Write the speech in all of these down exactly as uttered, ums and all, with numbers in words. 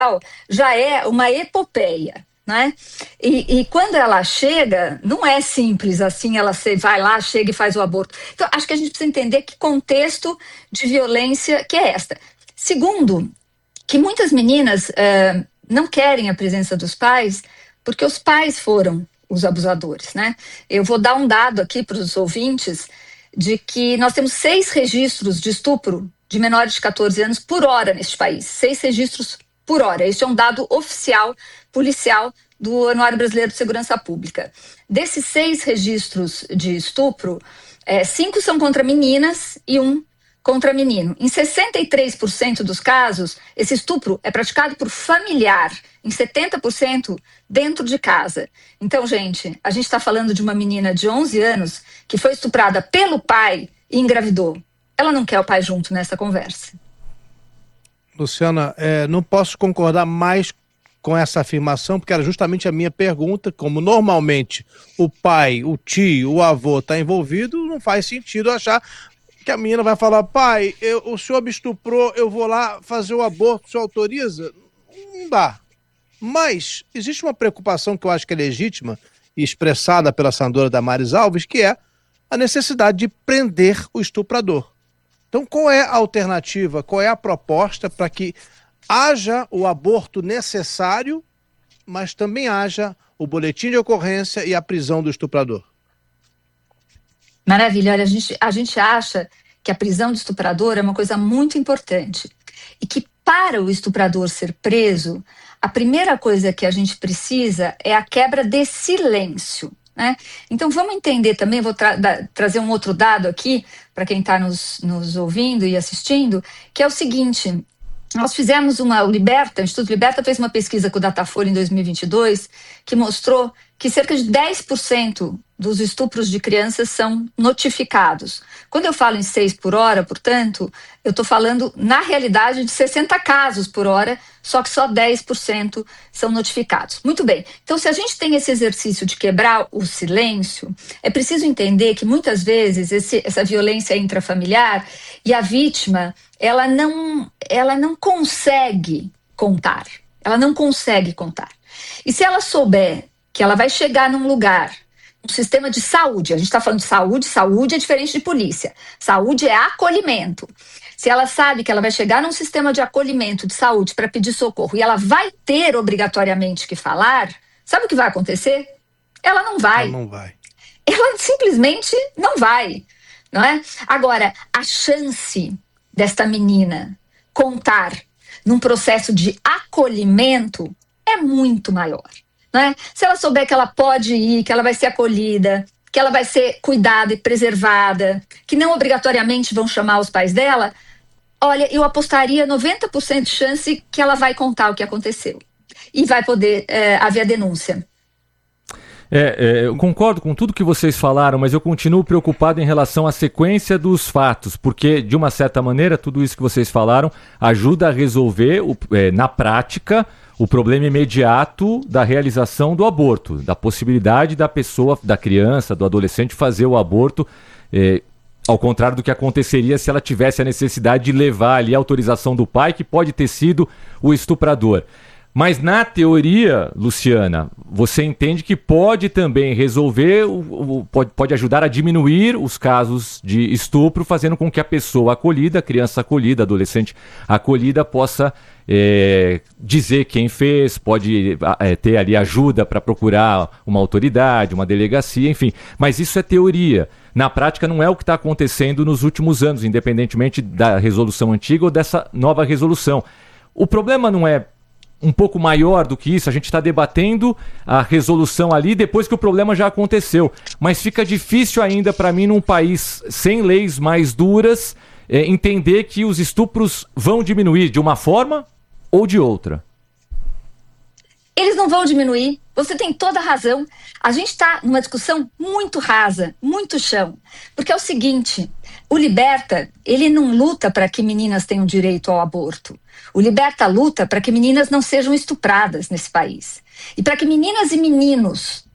já é uma epopeia. Né? E, e quando ela chega, não é simples assim, ela vai lá, chega e faz o aborto. Então, acho que a gente precisa entender que contexto de violência que é esta. Segundo, que muitas meninas uh, não querem a presença dos pais porque os pais foram os abusadores, né? Eu vou dar um dado aqui para os ouvintes de que nós temos seis registros de estupro de menores de catorze anos por hora neste país. Seis registros por hora. Este é um dado oficial policial do Anuário Brasileiro de Segurança Pública. Desses seis registros de estupro, é, cinco são contra meninas e um contra menino. Em sessenta e três por cento dos casos, esse estupro é praticado por familiar, em setenta por cento dentro de casa. Então, gente, a gente está falando de uma menina de onze anos que foi estuprada pelo pai e engravidou. Ela não quer o pai junto nessa conversa. Luciana, é, não posso concordar mais com essa afirmação, porque era justamente a minha pergunta. Como normalmente o pai, o tio, o avô está envolvido, não faz sentido achar que a menina vai falar: pai, eu, o senhor me estuprou, eu vou lá fazer o aborto, o senhor autoriza? Não dá. Mas existe uma preocupação que eu acho que é legítima e expressada pela senadora Damares Alves, que é a necessidade de prender o estuprador. Então, qual é a alternativa, qual é a proposta para que haja o aborto necessário, mas também haja o boletim de ocorrência e a prisão do estuprador? Maravilha. Olha, a gente, a gente acha que a prisão do estuprador é uma coisa muito importante e que para o estuprador ser preso, a primeira coisa que a gente precisa é a quebra de silêncio. Né? Então vamos entender também, vou tra- da, trazer um outro dado aqui para quem está nos, nos ouvindo e assistindo, que é o seguinte: nós fizemos uma, o Liberta, o Instituto Liberta fez uma pesquisa com o Datafolha em dois mil e vinte e dois que mostrou que cerca de dez por cento dos estupros de crianças são notificados. Quando eu falo em seis por hora, portanto, eu estou falando, na realidade, de sessenta casos por hora, só que só dez por cento são notificados. Muito bem. Então, se a gente tem esse exercício de quebrar o silêncio, é preciso entender que, muitas vezes, esse, essa violência intrafamiliar e a vítima, ela não, ela não consegue contar. Ela não consegue contar. E se ela souber que ela vai chegar num lugar, um sistema de saúde, a gente está falando de saúde, saúde é diferente de polícia. Saúde é acolhimento. Se ela sabe que ela vai chegar num sistema de acolhimento, de saúde, para pedir socorro, e ela vai ter obrigatoriamente que falar, sabe o que vai acontecer? Ela não vai. Ela não vai. Ela simplesmente não vai, não é? Agora, a chance desta menina contar num processo de acolhimento é muito maior. Né? Se ela souber que ela pode ir, que ela vai ser acolhida, que ela vai ser cuidada e preservada, que não obrigatoriamente vão chamar os pais dela, olha, eu apostaria noventa por cento de chance que ela vai contar o que aconteceu e vai poder é, haver a denúncia. É, é, eu concordo com tudo que vocês falaram, mas eu continuo preocupado em relação à sequência dos fatos, porque, de uma certa maneira, tudo isso que vocês falaram ajuda a resolver, o, é, na prática, o problema imediato da realização do aborto, da possibilidade da pessoa, da criança, do adolescente fazer o aborto, é, ao contrário do que aconteceria se ela tivesse a necessidade de levar ali a autorização do pai, que pode ter sido o estuprador. Mas na teoria, Luciana, você entende que pode também resolver, o, o, pode, pode ajudar a diminuir os casos de estupro, fazendo com que a pessoa acolhida, a criança acolhida, adolescente acolhida, possa é, dizer quem fez, pode é, ter ali ajuda para procurar uma autoridade, uma delegacia, enfim. Mas isso é teoria. Na prática não é o que está acontecendo nos últimos anos, independentemente da resolução antiga ou dessa nova resolução. O problema não é um pouco maior do que isso, a gente está debatendo a resolução ali depois que o problema já aconteceu. Mas fica difícil ainda para mim, num país sem leis mais duras, é, entender que os estupros vão diminuir de uma forma ou de outra. Eles não vão diminuir, você tem toda a razão. A gente está numa discussão muito rasa, muito chão. Porque é o seguinte, o Liberta, ele não luta para que meninas tenham direito ao aborto. O Liberta luta para que meninas não sejam estupradas nesse país. E para que meninas e meninos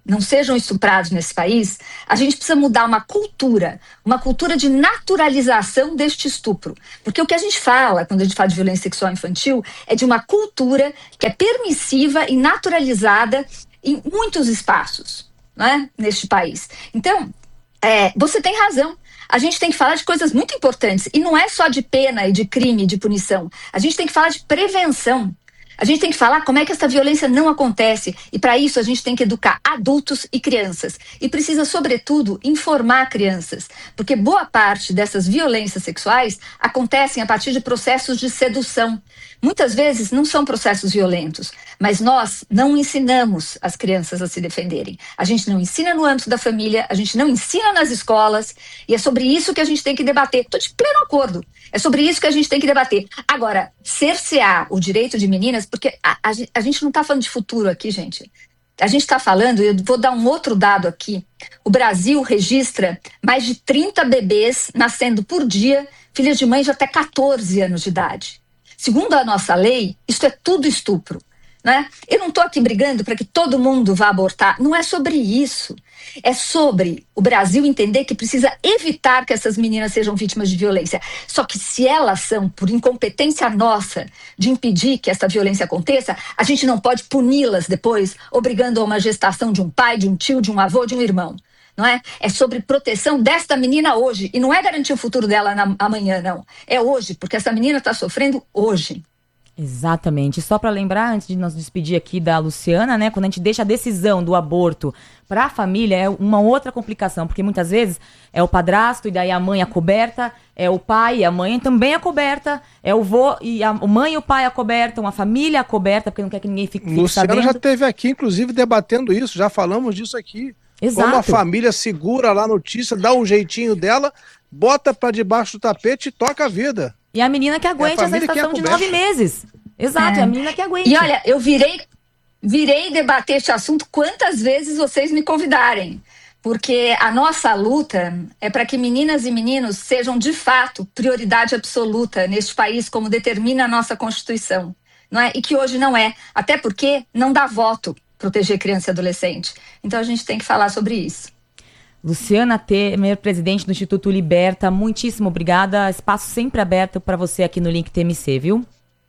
não sejam estuprados nesse país, a gente precisa mudar uma cultura, uma cultura de naturalização deste estupro. Porque o que a gente fala, quando a gente fala de violência sexual infantil, é de uma cultura que é permissiva e naturalizada em muitos espaços, né, neste país. Então, é, você tem razão. A gente tem que falar de coisas muito importantes. E não é só de pena e de crime e de punição. A gente tem que falar de prevenção. A gente tem que falar como é que essa violência não acontece. E para isso a gente tem que educar adultos e crianças. E precisa, sobretudo, informar crianças. Porque boa parte dessas violências sexuais acontecem a partir de processos de sedução. Muitas vezes não são processos violentos, mas nós não ensinamos as crianças a se defenderem. A gente não ensina no âmbito da família, a gente não ensina nas escolas, e é sobre isso que a gente tem que debater. Estou de pleno acordo. É sobre isso que a gente tem que debater. Agora, cercear o direito de meninas, porque a, a, a gente não está falando de futuro aqui, gente. A gente está falando, eu vou dar um outro dado aqui. O Brasil registra mais de trinta bebês nascendo por dia, filhas de mães de até catorze anos de idade. Segundo a nossa lei, isso é tudo estupro, né? Eu não estou aqui brigando para que todo mundo vá abortar. Não é sobre isso. É sobre o Brasil entender que precisa evitar que essas meninas sejam vítimas de violência. Só que se elas são, por incompetência nossa, de impedir que essa violência aconteça, a gente não pode puni-las depois, obrigando a uma gestação de um pai, de um tio, de um avô, de um irmão. Não é? É sobre proteção desta menina hoje. E não é garantir o futuro dela na, amanhã, não. É hoje, porque essa menina está sofrendo hoje. Exatamente. Só para lembrar, antes de nos despedir aqui da Luciana, né? Quando a gente deixa a decisão do aborto para a família, é uma outra complicação. Porque muitas vezes é o padrasto e daí a mãe acoberta, é o pai e a mãe também acoberta, é o vô e a mãe e o pai acobertam, a família acoberta, porque não quer que ninguém fique, fique Luciana sabendo. já esteve aqui, inclusive, debatendo isso. Já falamos disso aqui. Exato. Como a família segura lá a notícia, dá um jeitinho dela, bota pra debaixo do tapete e toca a vida. E a menina que aguente é essa estação de nove meses. Exato, é. a menina que aguente. E olha, eu virei, virei debater este assunto quantas vezes vocês me convidarem. Porque a nossa luta é para que meninas e meninos sejam, de fato, prioridade absoluta neste país, como determina a nossa Constituição. Não é? E que hoje não é. Até porque não dá voto proteger criança e adolescente. Então a gente tem que falar sobre isso. Luciana Temer, presidente do Instituto Liberta, muitíssimo obrigada. Espaço sempre aberto para você aqui no Link T M C, viu?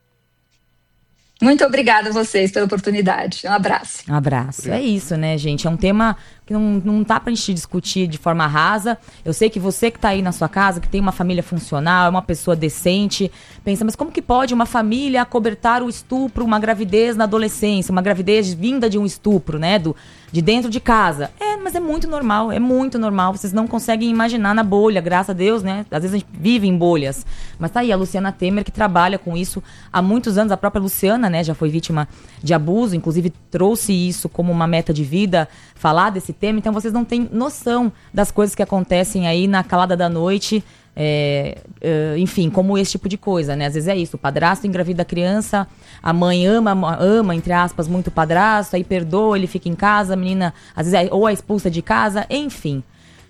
Muito obrigada a vocês pela oportunidade. Um abraço. Um abraço. Obrigado. É isso, né, gente? É um tema que não, não tá pra gente discutir de forma rasa. Eu sei que você que tá aí na sua casa, que tem uma família funcional, é uma pessoa decente, pensa, mas como que pode uma família acobertar o estupro, uma gravidez na adolescência, uma gravidez vinda de um estupro, né, do, de dentro de casa? É, mas é muito normal, é muito normal. Vocês não conseguem imaginar na bolha, graças a Deus, né? Às vezes a gente vive em bolhas. Mas tá aí a Luciana Temer, que trabalha com isso há muitos anos. A própria Luciana, né, já foi vítima de abuso, inclusive trouxe isso como uma meta de vida, falar desse tema. Então vocês não têm noção das coisas que acontecem aí na calada da noite, é, é, enfim, como esse tipo de coisa, né? Às vezes é isso, o padrasto engravida a criança, a mãe ama, ama, entre aspas, muito o padrasto, aí perdoa, ele fica em casa, a menina, às vezes, é, ou é expulsa de casa, enfim.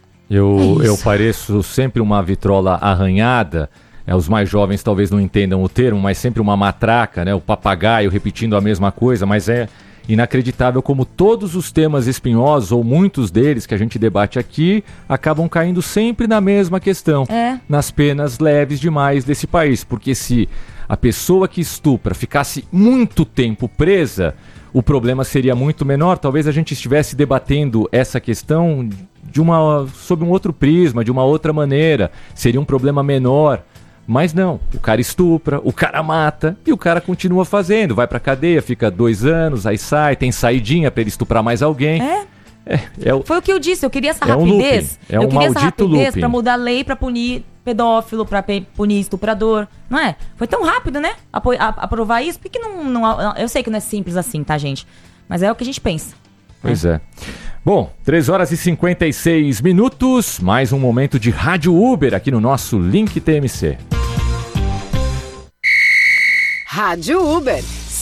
Eu, é eu pareço sempre uma vitrola arranhada. É, os mais jovens talvez não entendam o termo, mas sempre uma matraca, né? O papagaio repetindo a mesma coisa, mas é inacreditável como todos os temas espinhosos, ou muitos deles que a gente debate aqui, acabam caindo sempre na mesma questão, é. nas penas leves demais desse país. Porque se a pessoa que estupra ficasse muito tempo presa, o problema seria muito menor. Talvez a gente estivesse debatendo essa questão de uma, sob um outro prisma, de uma outra maneira. Seria um problema menor. Mas não, o cara estupra, o cara mata e o cara continua fazendo. Vai pra cadeia, fica dois anos, aí sai, tem saidinha pra ele estuprar mais alguém. É? É, é o, Foi o que eu disse, eu queria essa é rapidez. Um eu é um queria essa rapidez looping. Pra mudar a lei pra punir pedófilo, pra punir estuprador. Não é? Foi tão rápido, né? Apo- a- aprovar isso. Por que não, não... Eu sei que não é simples assim, tá, gente? Mas é o que a gente pensa. Pois é. é. Bom, três horas e cinquenta e seis minutos. Mais um momento de Rádio Uber aqui no nosso Link T M C. Rádio Uber,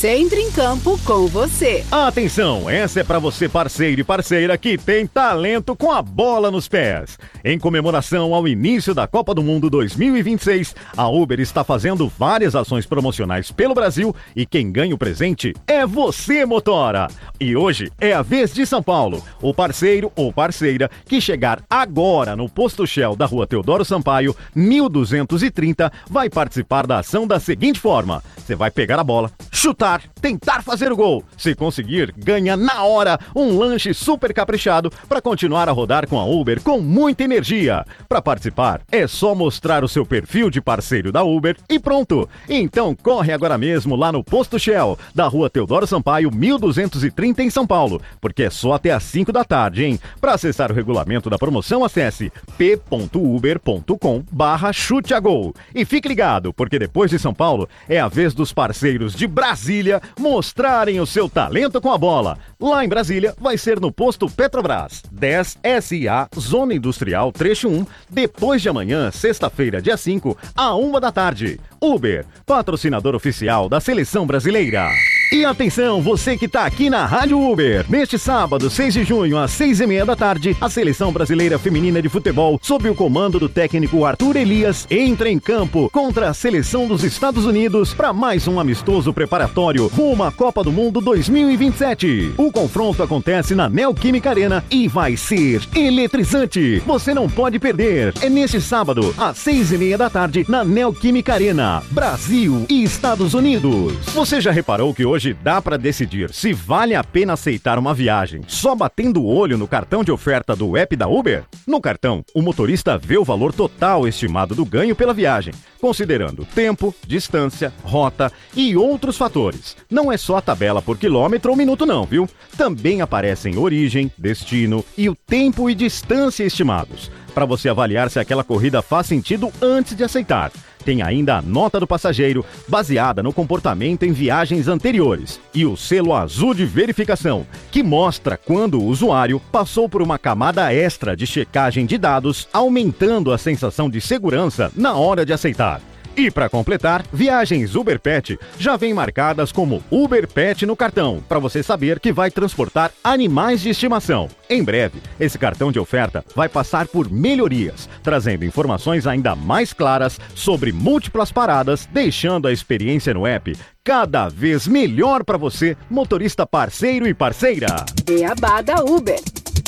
Sempre em campo com você. Atenção, essa é para você parceiro e parceira que tem talento com a bola nos pés. Em comemoração ao início da Copa do Mundo dois mil e vinte e seis, a Uber está fazendo várias ações promocionais pelo Brasil e quem ganha o presente é você, motora. E hoje é a vez de São Paulo. O parceiro ou parceira que chegar agora no posto Shell da Rua Teodoro Sampaio, mil duzentos e trinta, vai participar da ação da seguinte forma: você vai pegar a bola, chutar, tentar fazer o gol. Se conseguir, ganha na hora um lanche super caprichado para continuar a rodar com a Uber com muita energia. Para participar, é só mostrar o seu perfil de parceiro da Uber e pronto. Então corre agora mesmo lá no posto Shell da Rua Teodoro Sampaio, mil duzentos e trinta em São Paulo, porque é só até às cinco da tarde, hein? Para acessar o regulamento da promoção, acesse p ponto uber ponto com barra chute a gol. E fique ligado, porque depois de São Paulo é a vez dos parceiros de Brasília mostrarem o seu talento com a bola. Lá em Brasília vai ser no posto Petrobras, dez S A, Zona Industrial Trecho um, depois de amanhã, sexta-feira, dia cinco, à uma da tarde. Uber, patrocinador oficial da Seleção Brasileira. E atenção, você que tá aqui na Rádio Uber. Neste sábado, seis de junho, às seis e meia da tarde, a Seleção Brasileira Feminina de Futebol, sob o comando do técnico Arthur Elias, entra em campo contra a Seleção dos Estados Unidos para mais um amistoso preparatório rumo à Copa do Mundo dois mil e vinte e sete. O confronto acontece na Neoquímica Arena e vai ser eletrizante. Você não pode perder. É neste sábado, às seis e meia da tarde, na Neoquímica Arena, Brasil e Estados Unidos. Você já reparou que hoje Hoje dá para decidir se vale a pena aceitar uma viagem só batendo o olho no cartão de oferta do app da Uber? No cartão, o motorista vê o valor total estimado do ganho pela viagem, considerando tempo, distância, rota e outros fatores. Não é só a tabela por quilômetro ou minuto não, viu? Também aparecem origem, destino e o tempo e distância estimados, para você avaliar se aquela corrida faz sentido antes de aceitar. Tem ainda a nota do passageiro, baseada no comportamento em viagens anteriores, e o selo azul de verificação, que mostra quando o usuário passou por uma camada extra de checagem de dados, aumentando a sensação de segurança na hora de aceitar. E para completar, viagens Uber Pet já vêm marcadas como Uber Pet no cartão, para você saber que vai transportar animais de estimação. Em breve, esse cartão de oferta vai passar por melhorias, trazendo informações ainda mais claras sobre múltiplas paradas, deixando a experiência no app cada vez melhor para você, motorista parceiro e parceira. Beabá da Uber.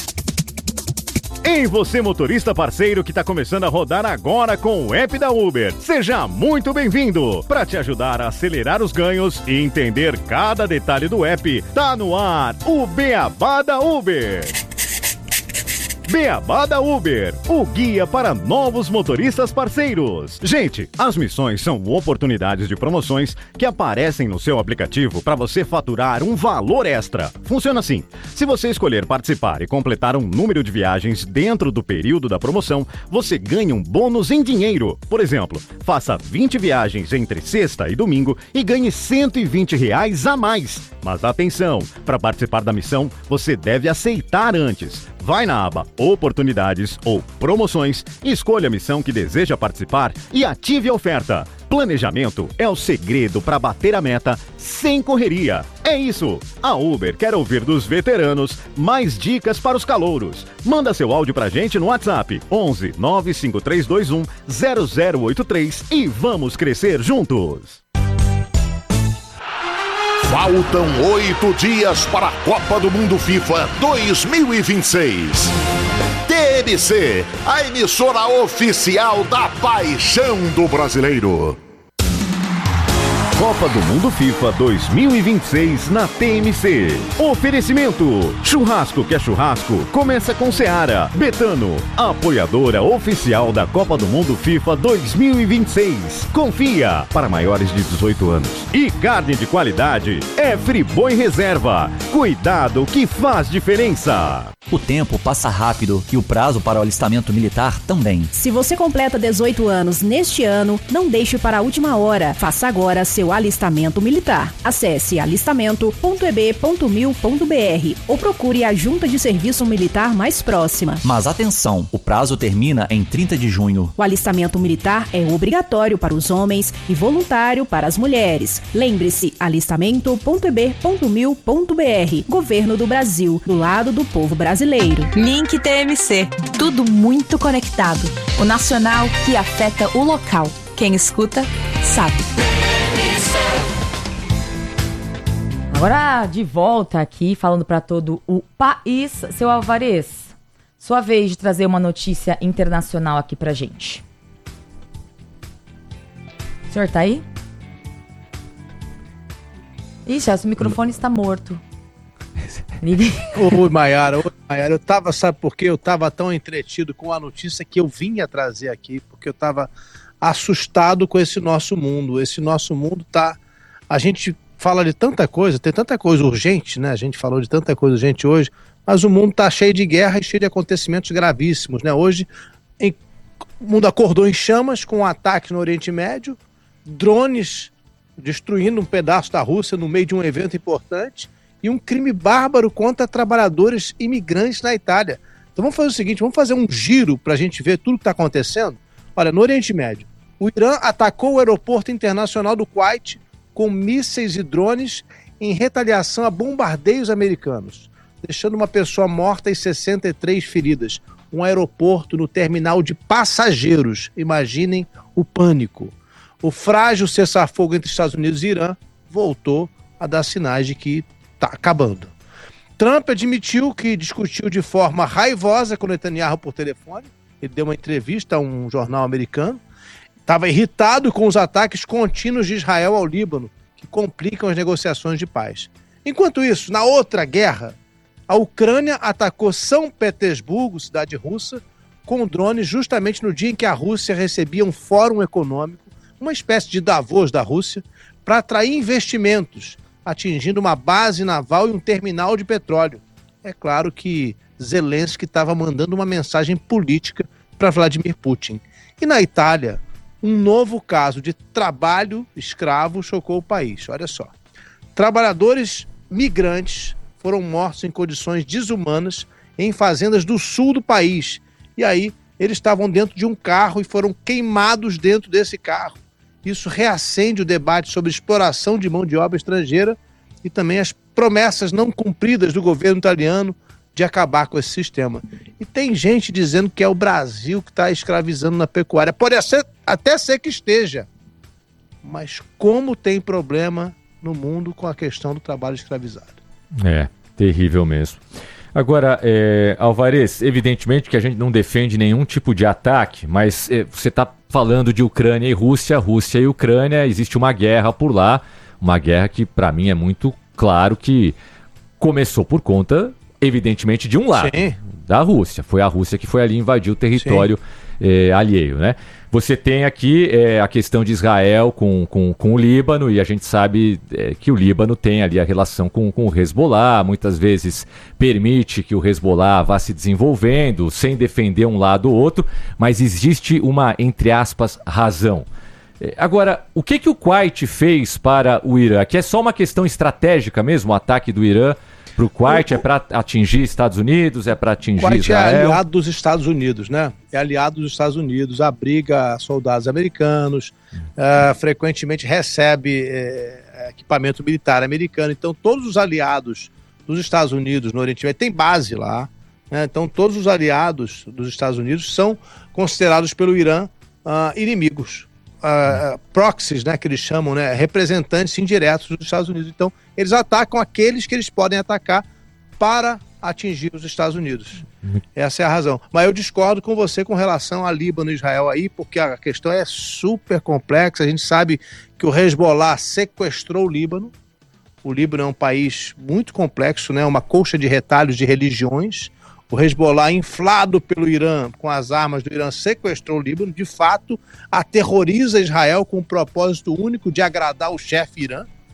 Em você, motorista parceiro que está começando a rodar agora com o app da Uber. Seja muito bem-vindo! Para te ajudar a acelerar os ganhos e entender cada detalhe do app, tá no ar o Beabá da Uber. Beabá da Uber, o guia para novos motoristas parceiros. Gente, as missões são oportunidades de promoções que aparecem no seu aplicativo para você faturar um valor extra. Funciona assim: se você escolher participar e completar um número de viagens dentro do período da promoção, você ganha um bônus em dinheiro. Por exemplo, faça vinte viagens entre sexta e domingo e ganhe cento e vinte reais a mais. Mas atenção, para participar da missão, você deve aceitar antes. Vai na aba Oportunidades ou Promoções, escolha a missão que deseja participar e ative a oferta. Planejamento é o segredo para bater a meta sem correria. É isso! A Uber quer ouvir dos veteranos mais dicas para os calouros. Manda seu áudio pra gente no WhatsApp onze nove cinco três dois um zero zero oito três e vamos crescer juntos! Faltam oito dias para a Copa do Mundo FIFA dois mil e vinte e seis. T M C, a emissora oficial da paixão do brasileiro. Copa do Mundo FIFA dois mil e vinte e seis na T M C. Oferecimento: churrasco que é churrasco, começa com Seara. Betano, apoiadora oficial da Copa do Mundo FIFA dois mil e vinte e seis. Confia, para maiores de dezoito anos. E carne de qualidade é Friboi Reserva. Cuidado que faz diferença. O tempo passa rápido e o prazo para o alistamento militar também. Se você completa dezoito anos neste ano, não deixe para a última hora. Faça agora seu alistamento militar. Acesse alistamento ponto e b ponto mil ponto b r ou procure a Junta de Serviço Militar mais próxima. Mas atenção, o prazo termina em trinta de junho. O alistamento militar é obrigatório para os homens e voluntário para as mulheres. Lembre-se, alistamento ponto e b ponto mil ponto b r. Governo do Brasil, do lado do povo brasileiro. Link T M C. Tudo muito conectado. O nacional que afeta o local. Quem escuta, sabe. Agora de volta aqui, falando para todo o país. Seu Alvarez, sua vez de trazer uma notícia internacional aqui pra gente. O senhor tá aí? Ixi, o microfone está morto. Oi, Maiara, oi, Maiara, eu tava, sabe por quê? Eu tava tão entretido com a notícia que eu vinha trazer aqui, porque eu tava assustado com esse nosso mundo. Esse nosso mundo tá... A gente fala de tanta coisa, tem tanta coisa urgente, né? A gente falou de tanta coisa urgente hoje, mas o mundo tá cheio de guerra e cheio de acontecimentos gravíssimos, né? Hoje, em... o mundo acordou em chamas com um ataque no Oriente Médio, drones destruindo um pedaço da Rússia no meio de um evento importante, e um crime bárbaro contra trabalhadores imigrantes na Itália. Então vamos fazer o seguinte, vamos fazer um giro para a gente ver tudo que está acontecendo. Olha, no Oriente Médio, o Irã atacou o aeroporto internacional do Kuwait com mísseis e drones em retaliação a bombardeios americanos, deixando uma pessoa morta e sessenta e três feridas. Um aeroporto no terminal de passageiros. Imaginem o pânico. O frágil cessar-fogo entre Estados Unidos e Irã voltou a dar sinais de que está acabando. Trump admitiu que discutiu de forma raivosa com Netanyahu por telefone. Ele deu uma entrevista a um jornal americano. Estava irritado com os ataques contínuos de Israel ao Líbano, que complicam as negociações de paz. Enquanto isso, na outra guerra, a Ucrânia atacou São Petersburgo, cidade russa, com drones justamente no dia em que a Rússia recebia um fórum econômico, uma espécie de Davos da Rússia, para atrair investimentos, atingindo uma base naval e um terminal de petróleo. É claro que Zelensky estava mandando uma mensagem política para Vladimir Putin. E na Itália, um novo caso de trabalho escravo chocou o país. Olha só. Trabalhadores migrantes foram mortos em condições desumanas em fazendas do sul do país. E aí, eles estavam dentro de um carro e foram queimados dentro desse carro. Isso reacende o debate sobre exploração de mão de obra estrangeira e também as promessas não cumpridas do governo italiano de acabar com esse sistema. E tem gente dizendo que é o Brasil que está escravizando na pecuária. Pode ser, até ser que esteja. Mas como tem problema no mundo com a questão do trabalho escravizado. É, terrível mesmo. Agora, é, Alvarez, evidentemente que a gente não defende nenhum tipo de ataque, mas é, você está falando de Ucrânia e Rússia, Rússia e Ucrânia, existe uma guerra por lá, uma guerra que para mim é muito claro que começou por conta, evidentemente, de um lado, Sim. da Rússia. Foi a Rússia que foi ali invadir o território é, alheio, né? Você tem aqui é, a questão de Israel com, com, com o Líbano, e a gente sabe é, que o Líbano tem ali a relação com, com o Hezbollah, muitas vezes permite que o Hezbollah vá se desenvolvendo, sem defender um lado ou outro, mas existe uma, entre aspas, razão. É, agora, o que, que o Kuwait fez para o Irã? Que é só uma questão estratégica mesmo, o ataque do Irã para o Kuwait? É para atingir Estados Unidos? É para atingir Kuwait Israel? Kuwait é aliado dos Estados Unidos, né? É aliado dos Estados Unidos, abriga soldados americanos, hum. uh, frequentemente recebe uh, equipamento militar americano. Então, todos os aliados dos Estados Unidos no Oriente Médio, tem base lá, né? Então, todos os aliados dos Estados Unidos são considerados pelo Irã uh, inimigos. Uh, proxies, né, que eles chamam, né, representantes indiretos dos Estados Unidos. Então, eles atacam aqueles que eles podem atacar para atingir os Estados Unidos. Uhum. Essa é a razão. Mas eu discordo com você com relação a Líbano e Israel aí, porque a questão é super complexa. A gente sabe que o Hezbollah sequestrou o Líbano. O Líbano é um país muito complexo, né, uma colcha de retalhos de religiões. O Hezbollah, inflado pelo Irã, com as armas do Irã, sequestrou o Líbano, de fato, aterroriza Israel com o propósito único de agradar o chefe Irã.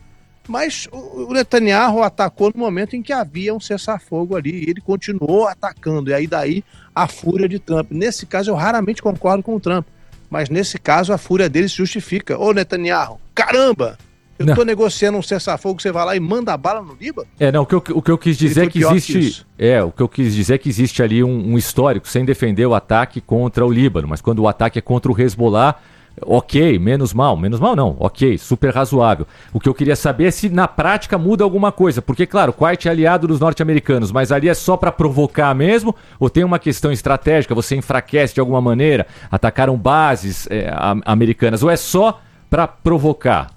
Mas o Netanyahu atacou no momento em que havia um cessar-fogo ali, e ele continuou atacando, e aí daí a fúria de Trump. Nesse caso eu raramente concordo com o Trump, mas nesse caso a fúria dele se justifica. Ô Netanyahu, caramba! Eu estou negociando um cessar-fogo, você vai lá e manda bala no Líbano? É, não, o que eu, o que eu quis dizer é que existe. Que é, o que eu quis dizer é que existe ali um, um histórico, sem defender o ataque contra o Líbano, mas quando o ataque é contra o Hezbollah, ok, menos mal, menos mal não, ok, super razoável. O que eu queria saber é se na prática muda alguma coisa, porque claro, Kuwait é aliado dos norte-americanos, mas ali é só para provocar mesmo, ou tem uma questão estratégica, você enfraquece de alguma maneira, atacaram bases é, americanas, ou é só para provocar?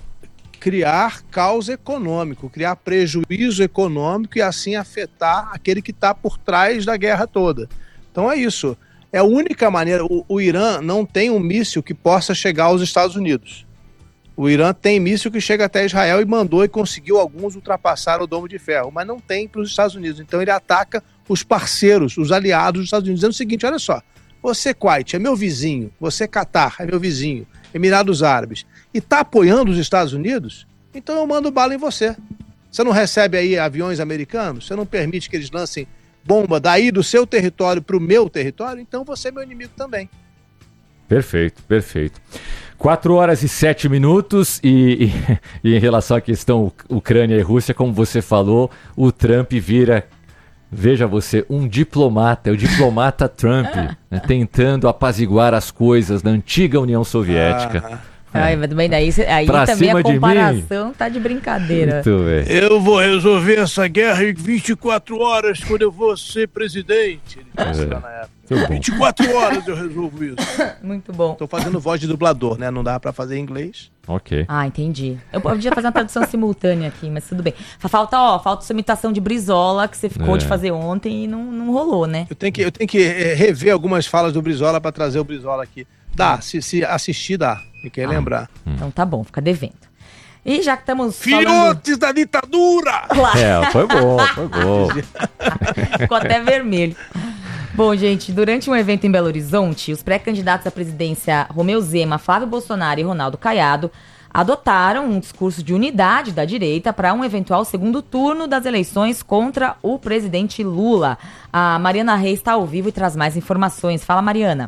Criar caos econômico, criar prejuízo econômico e assim afetar aquele que está por trás da guerra toda. Então é isso. É a única maneira. O, o Irã não tem um míssil que possa chegar aos Estados Unidos. O Irã tem míssil que chega até Israel e mandou e conseguiu alguns ultrapassar o Domo de Ferro, mas não tem para os Estados Unidos. Então ele ataca os parceiros, os aliados dos Estados Unidos, dizendo o seguinte: olha só, você Kuwait é meu vizinho, você Catar é meu vizinho, Emirados Árabes, e está apoiando os Estados Unidos, então eu mando bala em você. Você não recebe aí aviões americanos? Você não permite que eles lancem bomba daí do seu território para o meu território? Então você é meu inimigo também. Perfeito, perfeito. Quatro horas e sete minutos e, e, e em relação à questão Ucrânia e Rússia, como você falou, o Trump vira... Veja você, um diplomata, é o diplomata Trump, né, tentando apaziguar as coisas na antiga União Soviética. Ah, Ai, mas também daí, aí pra também a comparação de tá de brincadeira. Muito bem. Eu vou resolver essa guerra em vinte e quatro horas quando eu vou ser presidente. Ele disse lá na época. vinte e quatro horas eu resolvo isso. Muito bom. Tô fazendo voz de dublador, né? Não dá pra fazer em inglês. Ok. Ah, entendi. Eu podia fazer uma tradução simultânea aqui, mas tudo bem. Falta, ó, falta sua imitação de Brizola, que você ficou É. de fazer ontem e não, não rolou, né? Eu tenho que, eu tenho que eh, rever algumas falas do Brizola pra trazer o Brizola aqui. Dá, se, se assistir, dá. Me quer lembrar. Então tá bom, fica devendo. E já que estamos Filhotes da ditadura! falando... É, foi bom, foi bom. Ficou até vermelho. Bom, gente, durante um evento em Belo Horizonte, os pré-candidatos à presidência Romeu Zema, Flávio Bolsonaro e Ronaldo Caiado adotaram um discurso de unidade da direita para um eventual segundo turno das eleições contra o presidente Lula. A Mariana Reis está ao vivo e traz mais informações. Fala, Mariana.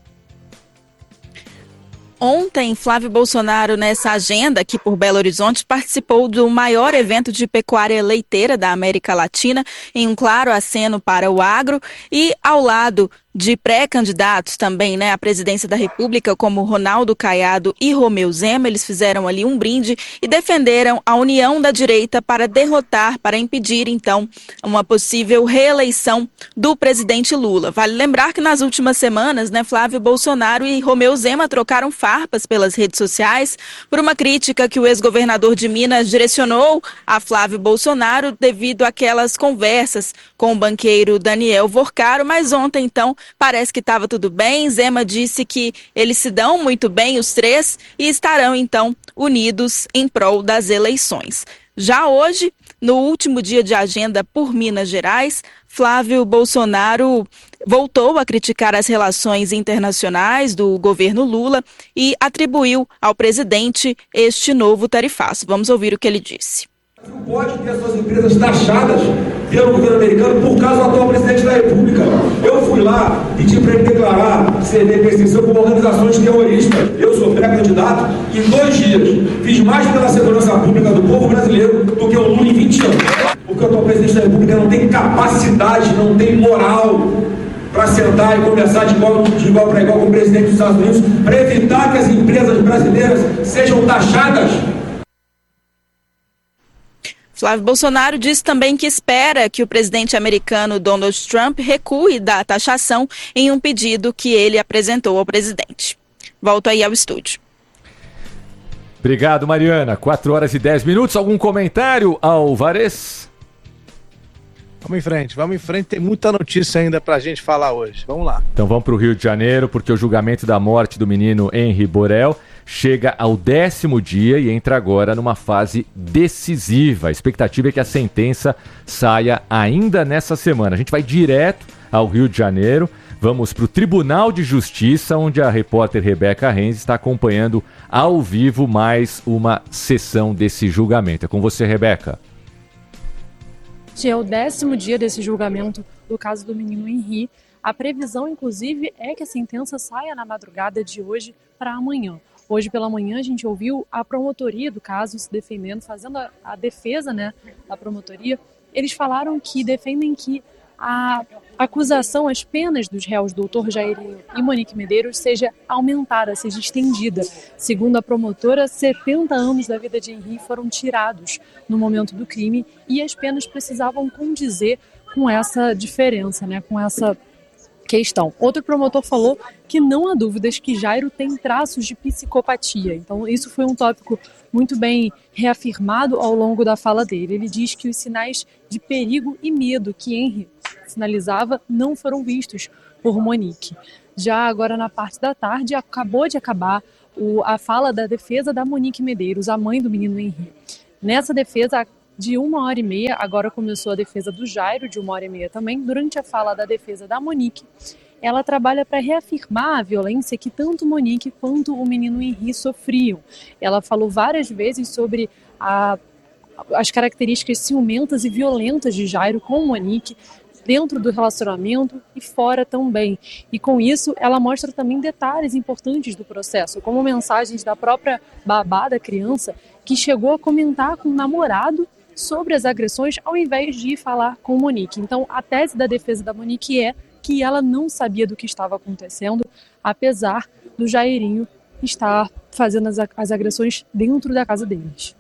Ontem, Flávio Bolsonaro, nessa agenda aqui por Belo Horizonte, participou do maior evento de pecuária leiteira da América Latina, em um claro aceno para o agro, e ao lado de pré-candidatos também, né, à presidência da República, como Ronaldo Caiado e Romeu Zema. Eles fizeram ali um brinde e defenderam a união da direita para derrotar, para impedir, então, uma possível reeleição do presidente Lula. Vale lembrar que nas últimas semanas, né, Flávio Bolsonaro e Romeu Zema trocaram farpas pelas redes sociais por uma crítica que o ex-governador de Minas direcionou a Flávio Bolsonaro devido àquelas conversas com o banqueiro Daniel Vorcaro, mas ontem, então, parece que estava tudo bem. Zema disse que eles se dão muito bem, os três, e estarão, então, unidos em prol das eleições. Já hoje, no último dia de agenda por Minas Gerais, Flávio Bolsonaro voltou a criticar as relações internacionais do governo Lula e atribuiu ao presidente este novo tarifaço. Vamos ouvir o que ele disse. Não pode ter suas empresas taxadas pelo governo americano por causa do atual presidente da República. Eu fui lá, pedi para ele declarar C D perseguição como organizações terroristas. Eu sou pré-candidato e em dois dias fiz mais pela segurança pública do povo brasileiro do que o Lula em vinte anos. Porque o atual presidente da República não tem capacidade, não tem moral para sentar e conversar de igual, de igual para igual com o presidente dos Estados Unidos para evitar que as empresas brasileiras sejam taxadas. Flávio Bolsonaro disse também que espera que o presidente americano Donald Trump recue da taxação em um pedido que ele apresentou ao presidente. Volto aí ao estúdio. Obrigado, Mariana. quatro horas e dez minutos. Algum comentário, Alvarez? Vamos em frente, vamos em frente. Tem muita notícia ainda pra gente falar hoje. Vamos lá. Então vamos para o Rio de Janeiro, porque o julgamento da morte do menino Henri Borel chega ao décimo dia e entra agora numa fase decisiva. A expectativa é que a sentença saia ainda nessa semana. A gente vai direto ao Rio de Janeiro, Vamos para o Tribunal de Justiça, onde a repórter Rebeca Renz está acompanhando ao vivo mais uma sessão desse julgamento. É com você, Rebeca. É o décimo dia desse julgamento do caso do menino Henri. A previsão, inclusive, é que a sentença saia na madrugada de hoje para amanhã. Hoje pela manhã a gente ouviu a promotoria do caso se defendendo, fazendo a, a defesa, né, da promotoria. Eles falaram que defendem que a acusação, as penas dos réus doutor Jairinho e Monique Medeiros seja aumentada, seja estendida. Segundo a promotora, setenta anos da vida de Henri foram tirados no momento do crime e as penas precisavam condizer com essa diferença, né, com essa questão. Outro promotor falou que não há dúvidas que Jairo tem traços de psicopatia. Então, isso foi um tópico muito bem reafirmado ao longo da fala dele. Ele diz que os sinais de perigo e medo que Henri sinalizava não foram vistos por Monique. Já agora, na parte da tarde, acabou de acabar o, a fala da defesa da Monique Medeiros, a mãe do menino Henri. Nessa defesa, de uma hora e meia, agora começou a defesa do Jairo, de uma hora e meia também. Durante a fala da defesa da Monique, ela trabalha para reafirmar a violência que tanto Monique quanto o menino Henri sofriam. Ela falou várias vezes sobre a, as características ciumentas e violentas de Jairo com Monique, dentro do relacionamento e fora também. E com isso, ela mostra também detalhes importantes do processo, como mensagens da própria babá da criança, que chegou a comentar com o namorado sobre as agressões, ao invés de ir falar com Monique. Então, a tese da defesa da Monique é que ela não sabia do que estava acontecendo, apesar do Jairinho estar fazendo as, as agressões dentro da casa deles.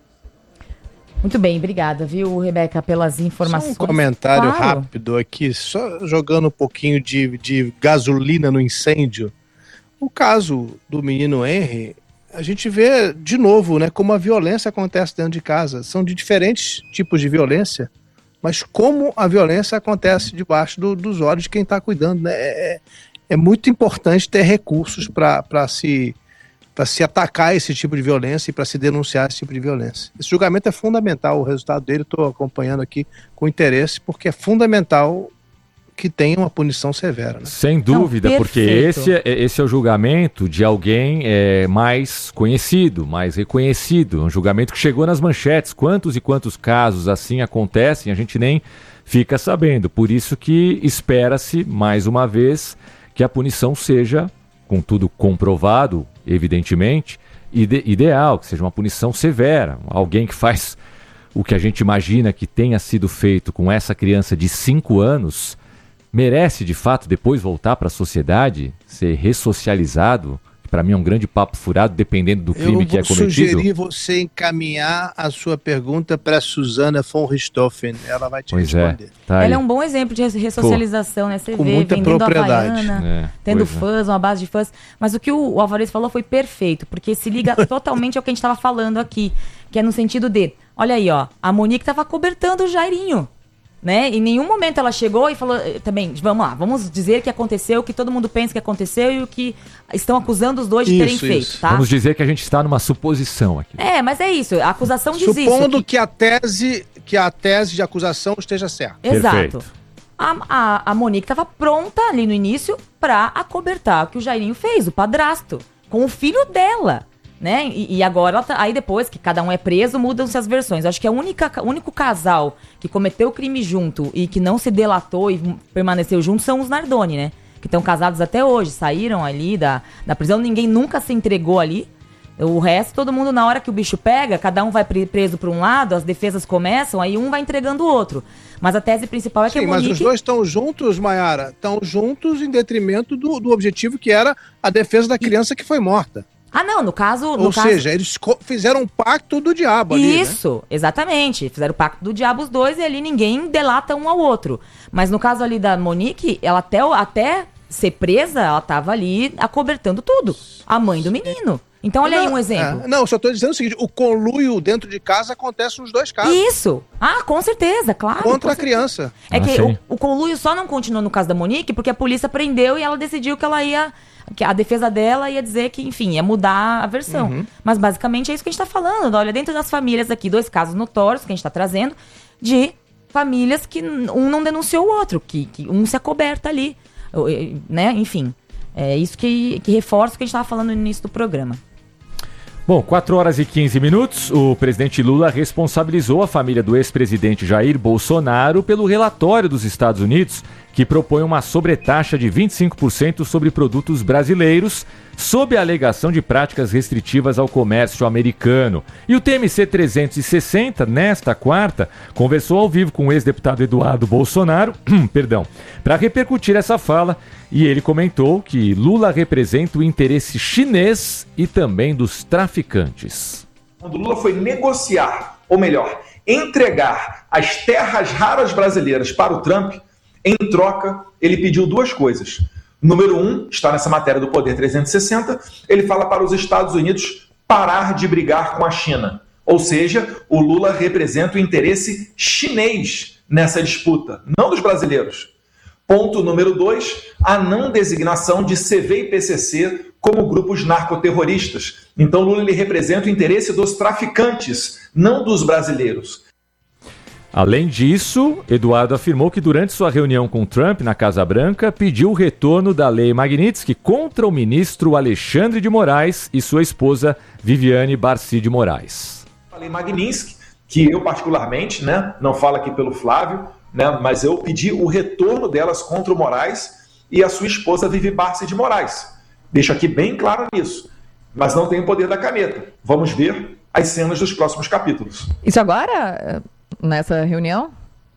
Muito bem, obrigada, viu, Rebeca, pelas informações. Só um comentário claro. rápido aqui, só jogando um pouquinho de, de gasolina no incêndio. O caso do menino Henri, a gente vê de novo, né, como a violência acontece dentro de casa. São de diferentes tipos de violência, mas como a violência acontece debaixo do, dos olhos de quem está cuidando, né? É, é muito importante ter recursos para se... para se atacar esse tipo de violência e para se denunciar esse tipo de violência. Esse julgamento é fundamental, o resultado dele estou acompanhando aqui com interesse, porque é fundamental que tenha uma punição severa. Né? Sem dúvida, Não, porque esse é, esse é o julgamento de alguém é, mais conhecido, mais reconhecido, um julgamento que chegou nas manchetes. Quantos e quantos casos assim acontecem, a gente nem fica sabendo. Por isso que espera-se, mais uma vez, que a punição seja, com tudo comprovado, evidentemente, ide- ideal, que seja uma punição severa. Alguém que faz o que a gente imagina que tenha sido feito com essa criança de cinco anos, merece, de fato, depois voltar para a sociedade, ser ressocializado. Para mim é um grande papo furado, dependendo do crime que é cometido. Eu vou sugerir você encaminhar a sua pergunta para Suzana von Richthofen. Ela vai te pois responder. É, tá Ela é um bom exemplo de ressocialização, né? Você com vê, muita vendendo propriedade. Havaiana, É, tendo pois é. fãs, uma base de fãs. Mas o que o, o Alvarez falou foi perfeito, porque se liga totalmente ao que a gente estava falando aqui, que é no sentido de, olha aí, ó, a Monique estava cobertando o Jairinho. Né? Em nenhum momento ela chegou e falou também, vamos lá, vamos dizer que aconteceu, o que todo mundo pensa que aconteceu e o que estão acusando os dois de terem Isso, feito, isso. tá? Vamos dizer que a gente está numa suposição aqui. É, mas é isso, a acusação diz isso. Supondo que... que a tese que a tese de acusação esteja certa. Exato. A, a, a Monique estava pronta ali no início para acobertar o que o Jairinho fez, o padrasto, com o filho dela. Né? E, e agora, ela tá, aí depois que cada um é preso, mudam-se as versões. Acho que é o único casal que cometeu o crime junto e que não se delatou e permaneceu junto são os Nardoni, né? Que estão casados até hoje, saíram ali da, da prisão, ninguém nunca se entregou ali. O resto, todo mundo, na hora que o bicho pega, cada um vai preso para um lado, as defesas começam, aí um vai entregando o outro. Mas a tese principal é que Sim, a Monique... mas os dois estão juntos, Mayara, estão juntos em detrimento do, do objetivo que era a defesa da criança que foi morta. Ah, não, no caso... No Ou caso... seja, eles fizeram um pacto do diabo ali, Isso, né? exatamente. Fizeram o pacto do diabo os dois e ali ninguém delata um ao outro. Mas no caso ali da Monique, ela até, até ser presa, ela tava ali acobertando tudo. A mãe do menino. Então olha não, aí um exemplo. É, não, só tô dizendo o seguinte, o conluio dentro de casa acontece nos dois casos. Isso. Ah, com certeza, claro. Contra a criança. É Ah, que sim. o, o conluio só não continuou no caso da Monique porque a polícia prendeu e ela decidiu que ela ia... que a defesa dela ia dizer que, enfim, ia mudar a versão. Uhum. Mas basicamente é isso que a gente tá falando. Olha, dentro das famílias aqui, dois casos notórios que a gente tá trazendo, de famílias que um não denunciou o outro, que, que um se acoberta ali. né? Enfim, é isso que, que reforça o que a gente estava falando no início do programa. Bom, quatro horas e quinze minutos, o presidente Lula responsabilizou a família do ex-presidente Jair Bolsonaro pelo relatório dos Estados Unidos que propõe uma sobretaxa de vinte e cinco por cento sobre produtos brasileiros, sob a alegação de práticas restritivas ao comércio americano. E o T M C trezentos e sessenta, nesta quarta, conversou ao vivo com o ex-deputado Eduardo Bolsonaro, perdão, para repercutir essa fala, e ele comentou que Lula representa o interesse chinês e também dos traficantes. Quando Lula foi negociar, ou melhor, entregar as terras raras brasileiras para o Trump, em troca, ele pediu duas coisas. Número um, está nessa matéria do Poder trezentos e sessenta, ele fala para os Estados Unidos parar de brigar com a China. Ou seja, o Lula representa o interesse chinês nessa disputa, não dos brasileiros. Ponto número dois, a não designação de C V e P C C como grupos narcoterroristas. Então Lula ele representa o interesse dos traficantes, não dos brasileiros. Além disso, Eduardo afirmou que durante sua reunião com Trump na Casa Branca, pediu o retorno da lei Magnitsky contra o ministro Alexandre de Moraes e sua esposa Viviane Barcy de Moraes. A lei Magnitsky, que eu particularmente, né, não falo aqui pelo Flávio, né, mas eu pedi o retorno delas contra o Moraes e a sua esposa Vivi Barcy de Moraes. Deixo aqui bem claro nisso, mas não tenho o poder da caneta. Vamos ver as cenas dos próximos capítulos. Isso agora... Nessa reunião?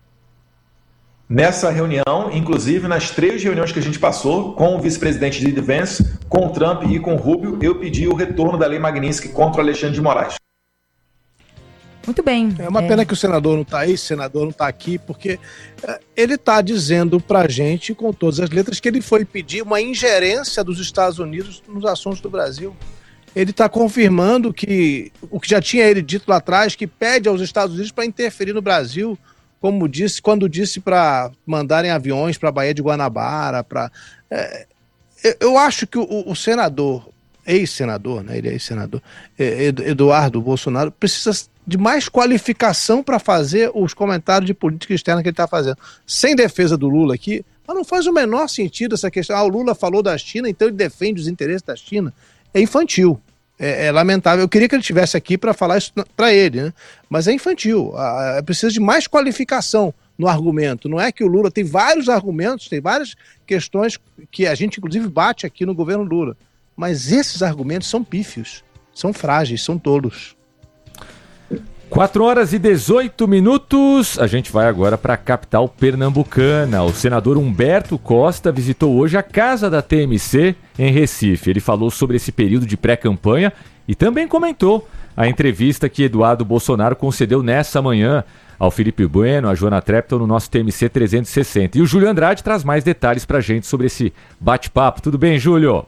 Nessa reunião, inclusive nas três reuniões que a gente passou com o vice-presidente J D Vance, com o Trump e com o Rubio, eu pedi o retorno da lei Magnitsky contra o Alexandre de Moraes. Muito bem. É uma é... pena que o senador não está aí, o senador não está aqui, porque é, ele está dizendo para a gente, com todas as letras, que ele foi pedir uma ingerência dos Estados Unidos nos assuntos do Brasil. Ele está confirmando que o que já tinha ele dito lá atrás, que pede aos Estados Unidos para interferir no Brasil, como disse, quando disse para mandarem aviões para a Baía de Guanabara. Pra, é, eu acho que o, o senador, ex-senador, né, ele é ex-senador, Eduardo Bolsonaro, precisa de mais qualificação para fazer os comentários de política externa que ele está fazendo. Sem defesa do Lula aqui, mas não faz o menor sentido essa questão. Ah, o Lula falou da China, então ele defende os interesses da China. É infantil, é, é lamentável. Eu queria que ele estivesse aqui para falar isso para ele, né? Mas é infantil. É preciso de mais qualificação no argumento. Não é que o Lula tem vários argumentos, tem várias questões que a gente inclusive bate aqui no governo Lula. Mas esses argumentos são pífios, são frágeis, são tolos. quatro horas e dezoito minutos, a gente vai agora para a capital pernambucana. O senador Humberto Costa visitou hoje a casa da T M C em Recife. Ele falou sobre esse período de pré-campanha e também comentou a entrevista que Eduardo Bolsonaro concedeu nessa manhã ao Felipe Bueno, a Joana Trepton no nosso T M C trezentos e sessenta. E o Júlio Andrade traz mais detalhes para a gente sobre esse bate-papo. Tudo bem, Júlio?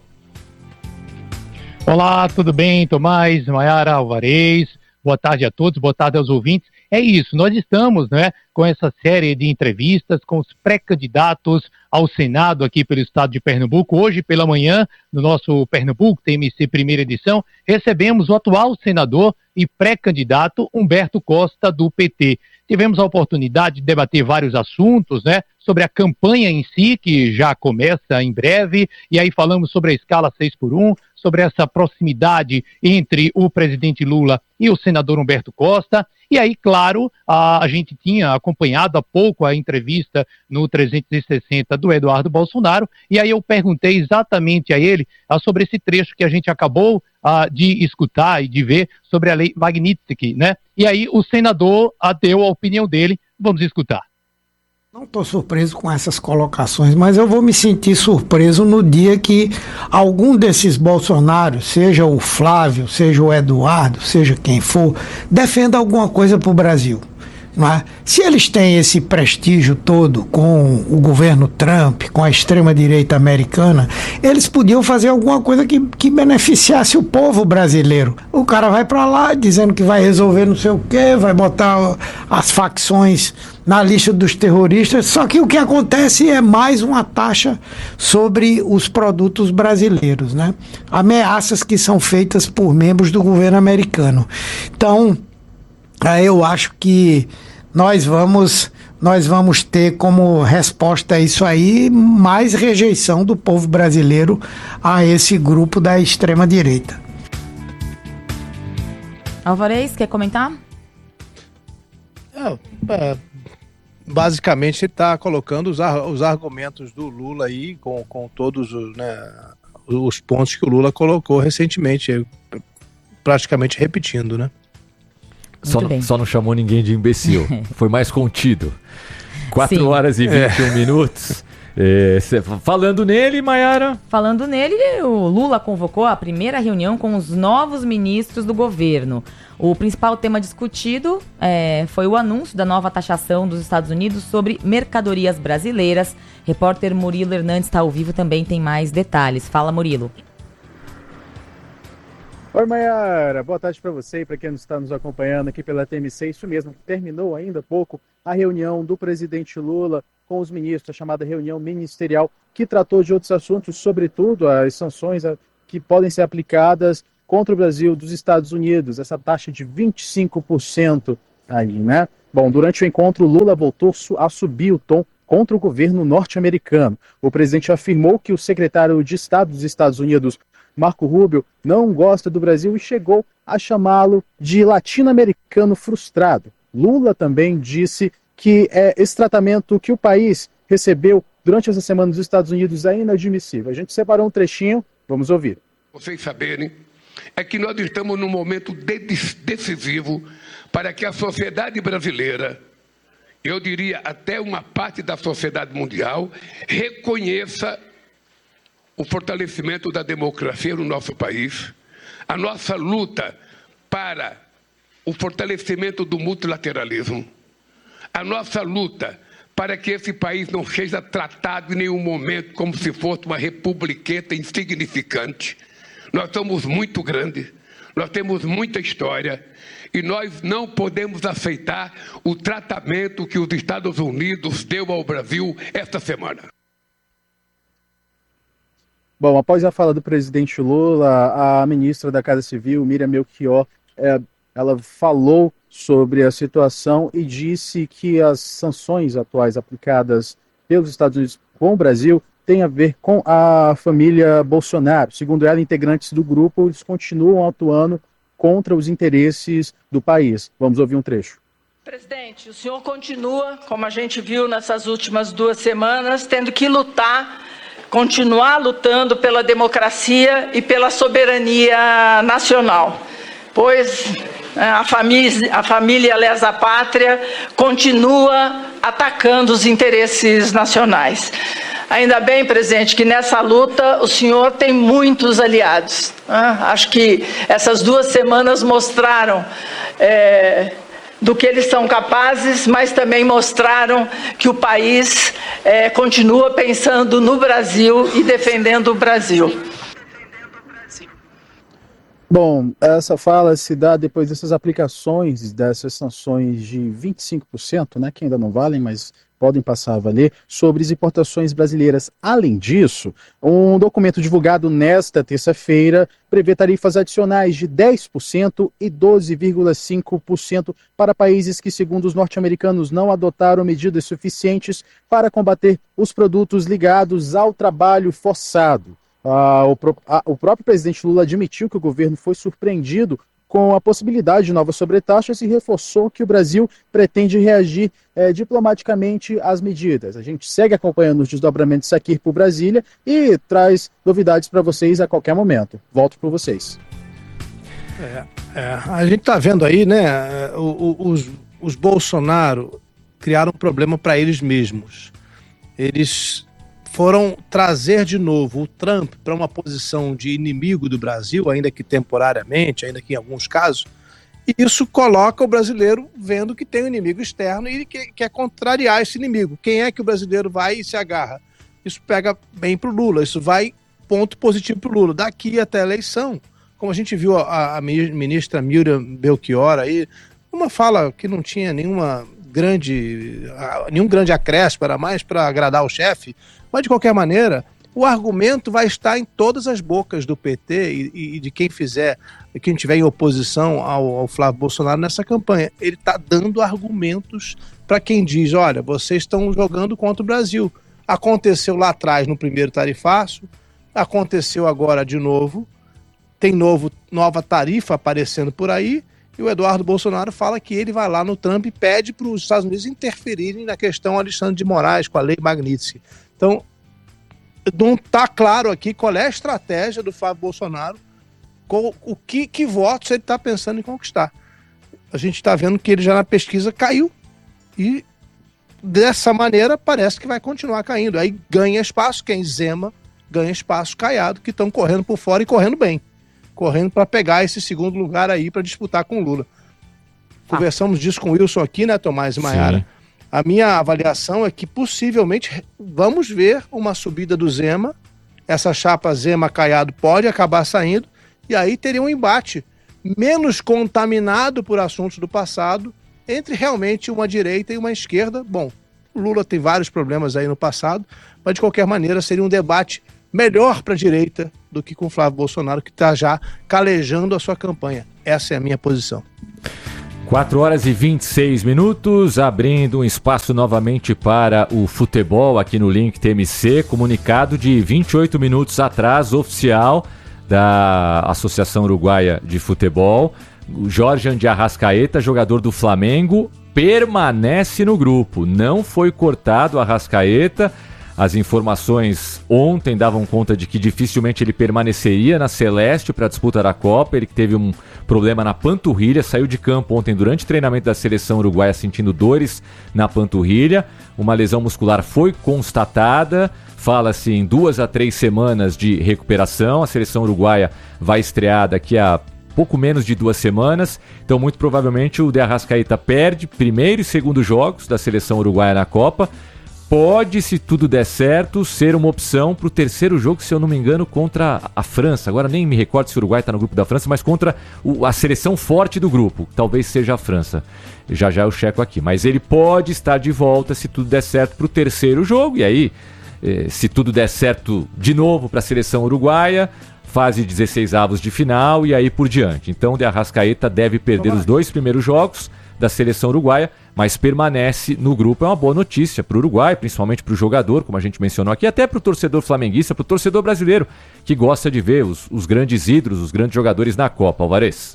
Olá, tudo bem, Tomás, Maiara, Alvarez? Boa tarde a todos, boa tarde aos ouvintes. É isso, nós estamos, né, com essa série de entrevistas com os pré-candidatos ao Senado aqui pelo estado de Pernambuco. Hoje pela manhã, no nosso Pernambuco T M C primeira edição, recebemos o atual senador e pré-candidato Humberto Costa do P T. Tivemos a oportunidade de debater vários assuntos, né, sobre a campanha em si, que já começa em breve, e aí falamos sobre a escala seis por um, sobre essa proximidade entre o presidente Lula e o senador Humberto Costa. E aí, claro, a, a gente tinha acompanhado há pouco a entrevista no trezentos e sessenta do Eduardo Bolsonaro, e aí eu perguntei exatamente a ele ah, sobre esse trecho que a gente acabou ah, de escutar e de ver sobre a lei Magnitsky, né? E aí o senador ah, deu a opinião dele. Vamos escutar. Não estou surpreso com essas colocações, mas eu vou me sentir surpreso no dia que algum desses Bolsonaros, seja o Flávio, seja o Eduardo, seja quem for, defenda alguma coisa para o Brasil. Não é? Se eles têm esse prestígio todo com o governo Trump, com a extrema-direita americana, eles podiam fazer alguma coisa que, que beneficiasse o povo brasileiro. O cara vai para lá dizendo que vai resolver não sei o quê, vai botar as facções na lista dos terroristas, só que o que acontece é mais uma taxa sobre os produtos brasileiros, né? Ameaças que são feitas por membros do governo americano. Então, eu acho que nós vamos nós vamos ter como resposta a isso aí mais rejeição do povo brasileiro a esse grupo da extrema-direita. Alvarez, quer comentar? É, é, basicamente ele está colocando os, ar, os argumentos do Lula aí com, com todos os, né, os pontos que o Lula colocou recentemente, praticamente repetindo, né? Só, só não chamou ninguém de imbecil, foi mais contido. quatro horas e vinte e um é. minutos. É, cê, falando nele, Mayara? Falando nele, o Lula convocou a primeira reunião com os novos ministros do governo. O principal tema discutido é, foi o anúncio da nova taxação dos Estados Unidos sobre mercadorias brasileiras. Repórter Murilo Hernandes está ao vivo, também tem mais detalhes. Fala, Murilo. Oi, Mayara, boa tarde para você e para quem está nos acompanhando aqui pela T M C. Isso mesmo, terminou ainda há pouco a reunião do presidente Lula com os ministros, a chamada reunião ministerial, que tratou de outros assuntos, sobretudo as sanções que podem ser aplicadas contra o Brasil dos Estados Unidos, essa taxa de vinte e cinco por cento aí, né? Bom, durante o encontro, Lula voltou a subir o tom contra o governo norte-americano. O presidente afirmou que o secretário de Estado dos Estados Unidos, Marco Rubio, não gosta do Brasil e chegou a chamá-lo de latino-americano frustrado. Lula também disse que é, esse tratamento que o país recebeu durante essa semana dos Estados Unidos é inadmissível. A gente separou um trechinho, vamos ouvir. Vocês saberem, é que nós estamos num momento de decisivo para que a sociedade brasileira, eu diria até uma parte da sociedade mundial, reconheça o fortalecimento da democracia no nosso país, a nossa luta para o fortalecimento do multilateralismo, a nossa luta para que esse país não seja tratado em nenhum momento como se fosse uma republiqueta insignificante. Nós somos muito grandes, nós temos muita história e nós não podemos aceitar o tratamento que os Estados Unidos deu ao Brasil esta semana. Bom, após a fala do presidente Lula, a ministra da Casa Civil, Miriam Melchior, é, ela falou sobre a situação e disse que as sanções atuais aplicadas pelos Estados Unidos com o Brasil têm a ver com a família Bolsonaro. Segundo ela, integrantes do grupo, eles continuam atuando contra os interesses do país. Vamos ouvir um trecho. Presidente, o senhor continua, como a gente viu nessas últimas duas semanas, tendo que lutar, continuar lutando pela democracia e pela soberania nacional, pois a família, a família lesa pátria continua atacando os interesses nacionais. Ainda bem, presidente, que nessa luta o senhor tem muitos aliados. Acho que essas duas semanas mostraram é, do que eles são capazes, mas também mostraram que o país é, continua pensando no Brasil e defendendo o Brasil. Bom, essa fala se dá depois dessas aplicações, dessas sanções de vinte e cinco por cento, né, que ainda não valem, mas podem passar a valer, sobre as importações brasileiras. Além disso, um documento divulgado nesta terça-feira prevê tarifas adicionais de dez por cento e doze vírgula cinco por cento para países que, segundo os norte-americanos, não adotaram medidas suficientes para combater os produtos ligados ao trabalho forçado. Ah, o, pro, ah, o próprio presidente Lula admitiu que o governo foi surpreendido com a possibilidade de novas sobretaxas e reforçou que o Brasil pretende reagir eh, diplomaticamente às medidas. A gente segue acompanhando os desdobramentos aqui por Brasília e traz novidades para vocês a qualquer momento. Volto para vocês. É, é, a gente está vendo aí, né, o, o, os, os Bolsonaro criaram um problema para eles mesmos. Eles foram trazer de novo o Trump para uma posição de inimigo do Brasil, ainda que temporariamente, ainda que em alguns casos, e isso coloca o brasileiro vendo que tem um inimigo externo e que quer contrariar esse inimigo. Quem é que o brasileiro vai e se agarra? Isso pega bem para o Lula, isso vai ponto positivo para o Lula. Daqui até a eleição, como a gente viu a, a ministra Miriam Belchior aí, uma fala que não tinha nenhuma grande, nenhum grande acréscimo, era mais para agradar o chefe, mas de qualquer maneira, o argumento vai estar em todas as bocas do P T e, e de quem fizer, quem tiver em oposição ao, ao Flávio Bolsonaro nessa campanha. Ele está dando argumentos para quem diz, olha, vocês estão jogando contra o Brasil. Aconteceu lá atrás no primeiro tarifaço, aconteceu agora de novo, tem novo, nova tarifa aparecendo por aí, e o Eduardo Bolsonaro fala que ele vai lá no Trump e pede para os Estados Unidos interferirem na questão Alexandre de Moraes, com a lei Magnitsky. Então, não está claro aqui qual é a estratégia do Flávio Bolsonaro, com o que, que votos ele está pensando em conquistar. A gente está vendo que ele já na pesquisa caiu e dessa maneira parece que vai continuar caindo. Aí ganha espaço quem? Zema, ganha espaço Caiado, que estão correndo por fora e correndo bem. Correndo para pegar esse segundo lugar aí para disputar com o Lula. Conversamos disso com o Wilson aqui, né, Tomás e Maiara? Sim. A minha avaliação é que possivelmente vamos ver uma subida do Zema, essa chapa Zema-Caiado pode acabar saindo, e aí teria um embate menos contaminado por assuntos do passado entre realmente uma direita e uma esquerda. Bom, o Lula tem vários problemas aí no passado, mas de qualquer maneira seria um debate melhor para a direita do que com o Flávio Bolsonaro, que está já calejando a sua campanha. Essa é a minha posição. quatro horas e vinte e seis minutos, abrindo um espaço novamente para o futebol aqui no Link T M C, comunicado de vinte e oito minutos atrás, oficial da Associação Uruguaia de Futebol. O Jorge de Arrascaeta, jogador do Flamengo, permanece no grupo, não foi cortado o Arrascaeta. As informações ontem davam conta de que dificilmente ele permaneceria na Celeste para a disputa da Copa. Ele que teve um problema na panturrilha, saiu de campo ontem durante o treinamento da seleção uruguaia sentindo dores na panturrilha. Uma lesão muscular foi constatada, fala-se em duas a três semanas de recuperação. A seleção uruguaia vai estrear daqui a pouco menos de duas semanas, então muito provavelmente o De Arrascaeta perde primeiro e segundo jogos da seleção uruguaia na Copa. Pode, se tudo der certo, ser uma opção para o terceiro jogo, se eu não me engano, contra a França. Agora nem me recordo se o Uruguai está no grupo da França, mas contra o, a seleção forte do grupo. Talvez seja a França. Já já eu checo aqui. Mas ele pode estar de volta, se tudo der certo, para o terceiro jogo. E aí, eh, se tudo der certo de novo para a seleção uruguaia, fase dezesseis avos de final e aí por diante. Então o De Arrascaeta deve perder Olá. os dois primeiros jogos da seleção uruguaia, mas permanece no grupo. É uma boa notícia para o Uruguai, principalmente para o jogador, como a gente mencionou aqui, até para o torcedor flamenguista, para o torcedor brasileiro, que gosta de ver os, os grandes ídolos, os grandes jogadores na Copa. Alvarez.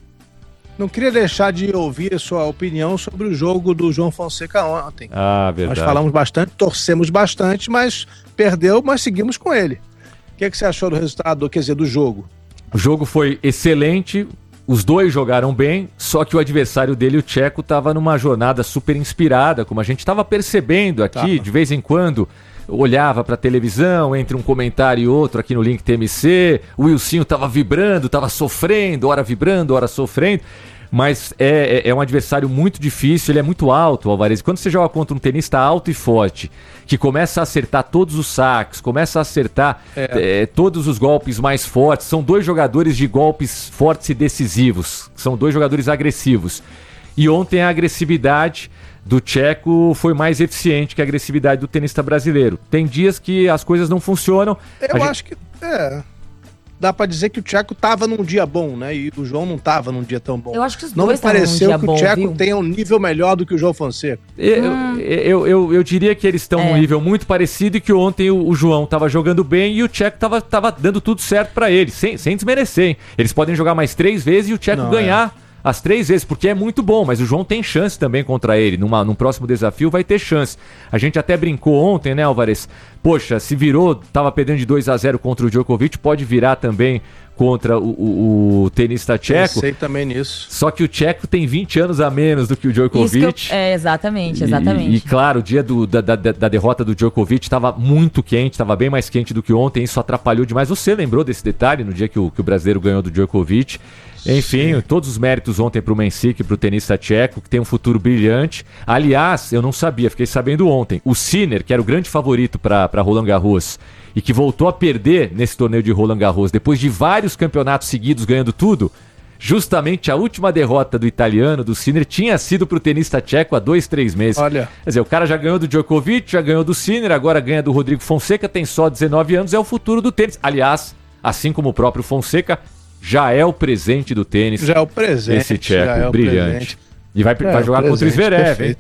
Não queria deixar de ouvir a sua opinião sobre o jogo do João Fonseca ontem. Ah, verdade. Nós falamos bastante, torcemos bastante, mas perdeu, mas seguimos com ele. O que, é que você achou do resultado, quer dizer, do jogo? O jogo foi excelente. Os dois jogaram bem, só que o adversário dele, o tcheco, estava numa jornada super inspirada, como a gente estava percebendo aqui, tava. De vez em quando olhava para a televisão, entre um comentário e outro aqui no Link T M C, o Wilsinho estava vibrando, estava sofrendo, hora vibrando, hora sofrendo, mas é, é, é um adversário muito difícil, ele é muito alto, Alvarez. Quando você joga contra um tenista alto e forte, que começa a acertar todos os saques, começa a acertar é. É, todos os golpes mais fortes, são dois jogadores de golpes fortes e decisivos, são dois jogadores agressivos. E ontem a agressividade do tcheco foi mais eficiente que a agressividade do tenista brasileiro. Tem dias que as coisas não funcionam. Eu a acho gente... que... É... Dá pra dizer que o tcheco tava num dia bom, né? E o João não tava num dia tão bom. Eu acho que os não dois me pareceu num dia que bom, o tcheco viu? tenha um nível melhor do que o João Fonseca. Eu, hum. eu, eu, eu diria que eles estão é. num nível muito parecido e que ontem o, o João tava jogando bem e o tcheco tava, tava dando tudo certo pra ele, sem, sem desmerecer, hein? Eles podem jogar mais três vezes e o tcheco não, ganhar é. as três vezes, porque é muito bom, mas o João tem chance também contra ele. Numa, num próximo desafio vai ter chance. A gente até brincou ontem, né, Alvarez? Poxa, se virou, tava perdendo de dois a zero contra o Djokovic, pode virar também contra o, o, o tenista tcheco. Eu sei também nisso. Só que o tcheco tem vinte anos a menos do que o Djokovic. Eu, é, exatamente, exatamente. E, e claro, o dia do, da, da, da derrota do Djokovic estava muito quente, estava bem mais quente do que ontem, isso atrapalhou demais. Você lembrou desse detalhe no dia que o, que o brasileiro ganhou do Djokovic? Enfim, Sim. todos os méritos ontem para o Mensik e para o tenista tcheco, que tem um futuro brilhante. Aliás, eu não sabia, fiquei sabendo ontem. O Sinner, que era o grande favorito para Roland Garros e que voltou a perder nesse torneio de Roland Garros, depois de vários campeonatos seguidos ganhando tudo, justamente a última derrota do italiano, do Sinner, tinha sido para o tenista tcheco há dois, três meses. Olha. Quer dizer, o cara já ganhou do Djokovic, já ganhou do Sinner, agora ganha do Rodrigo Fonseca, tem só dezenove anos, é o futuro do tênis. Aliás, assim como o próprio Fonseca, já é o presente do tênis. Já é o presente. Esse tcheco, é brilhante. E vai, vai jogar contra o Zverev.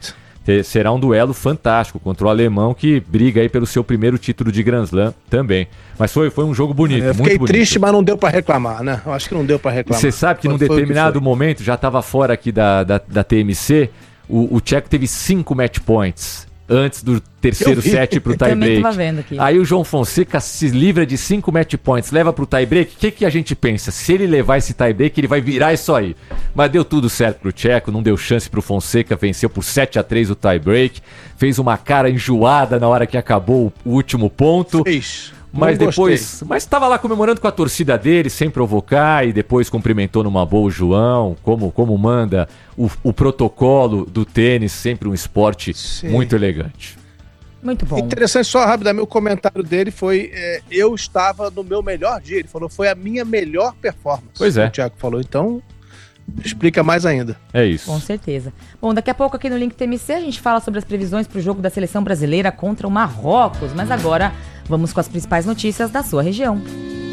será um duelo fantástico contra o alemão, que briga aí pelo seu primeiro título de Grand Slam também. Mas foi, foi um jogo bonito, Eu muito fiquei bonito. triste, mas não deu pra reclamar, né? Eu acho que não deu pra reclamar. Você sabe que num Foi- foi o que determinado foi. momento, já estava fora aqui da, da, da T M C, o, o tcheco teve cinco match points antes do terceiro Eu vi. set pro Eu também tie-break. tava vendo aqui. Aí o João Fonseca se livra de cinco match points, leva pro tie-break. O que, que a gente pensa? Se ele levar esse tie-break, ele vai virar isso aí. Mas deu tudo certo pro tcheco, não deu chance pro Fonseca, venceu por sete a três o tie-break, fez uma cara enjoada na hora que acabou o último ponto. Fez. Mas Não depois, gostei. mas estava lá comemorando com a torcida dele, sem provocar, e depois cumprimentou numa boa o João, como, como manda o, o protocolo do tênis, sempre um esporte muito elegante. Muito bom. Interessante, só rapidamente, o comentário dele foi: é, eu estava no meu melhor dia. Ele falou, foi a minha melhor performance. Pois é. O Thiago falou, então explica mais ainda. É isso. Com certeza. Bom, daqui a pouco aqui no Link T M C a gente fala sobre as previsões para o jogo da seleção brasileira contra o Marrocos, mas agora vamos com as principais notícias da sua região.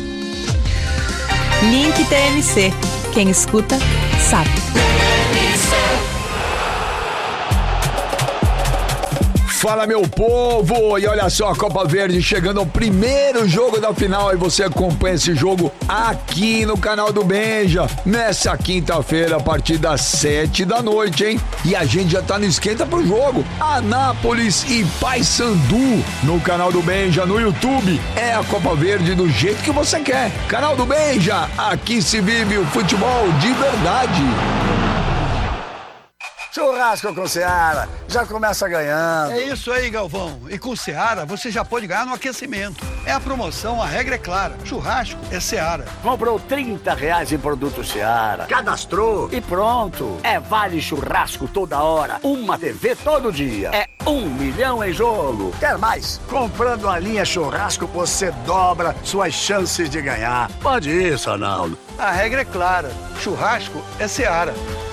Link T M C. Quem escuta, sabe. Fala, meu povo! E olha só, a Copa Verde chegando ao primeiro jogo da final, e você acompanha esse jogo aqui no canal do Benja, nessa quinta-feira, a partir das sete da noite, hein? E a gente já tá no esquenta pro jogo. Anápolis e Paysandu no canal do Benja, no YouTube. É a Copa Verde do jeito que você quer. Canal do Benja, aqui se vive o futebol de verdade. Churrasco com Seara, já começa ganhando. É isso aí, Galvão. E com Seara, você já pode ganhar no aquecimento. É a promoção, a regra é clara. Churrasco é Seara. Comprou trinta reais em produto Seara, cadastrou e pronto. É vale churrasco toda hora, uma T V todo dia. É um milhão em jogo. Quer mais? Comprando a linha churrasco, você dobra suas chances de ganhar. Pode isso, Arnaldo. A regra é clara. Churrasco é Seara.